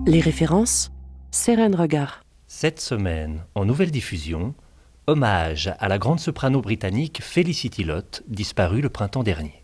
Les références, Seren Regard. Cette semaine, en nouvelle diffusion, hommage à la grande soprano britannique Felicity Lott, disparue le printemps dernier.